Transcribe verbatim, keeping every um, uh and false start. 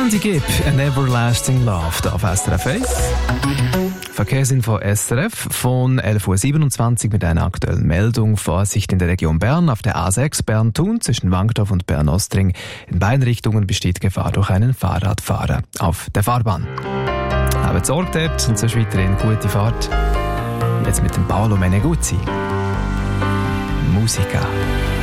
Andy Gibb, An Everlasting Love, da auf S R F eins. Verkehrsinfo S R F von elf Uhr siebenundzwanzig mit einer aktuellen Meldung. Vorsicht in der Region Bern auf der A sechs Bern-Thun zwischen Wankdorf und Bern-Ostring. In beiden Richtungen besteht Gefahr durch einen Fahrradfahrer auf der Fahrbahn. Habt Sorge dort und sonst weiterhin gute Fahrt. Jetzt mit dem Paolo Meneguzzi. Musica.